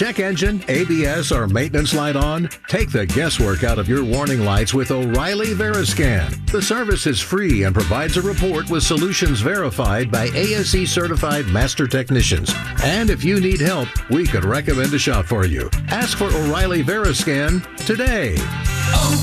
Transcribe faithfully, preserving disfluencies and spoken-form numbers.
Check engine, A B S, or maintenance light on? Take the guesswork out of your warning lights with O'Reilly Veriscan. The service is free and provides a report with solutions verified by A S E certified master technicians. And if you need help, we could recommend a shop for you. Ask for O'Reilly Veriscan today.